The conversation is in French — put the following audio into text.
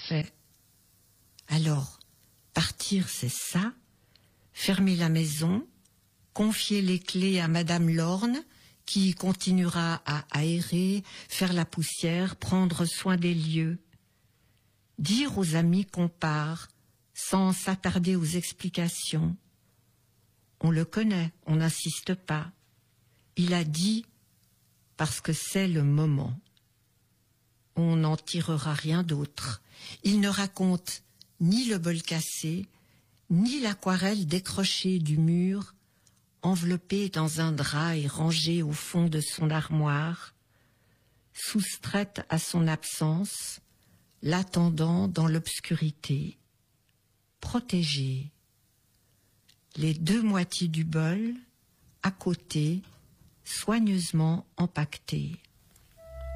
fait. Alors, partir, c'est ça. Fermer la maison, confier les clés à Madame Lorne, qui continuera à aérer, faire la poussière, prendre soin des lieux. Dire aux amis qu'on part, sans s'attarder aux explications. On le connaît, on n'insiste pas. Il a dit parce que c'est le moment. On n'en tirera rien d'autre. Il ne raconte ni le bol cassé, ni l'aquarelle décrochée du mur, enveloppée dans un drap et rangée au fond de son armoire, soustraite à son absence, l'attendant dans l'obscurité, protégée. Les deux moitiés du bol, à côté, soigneusement empaquetées.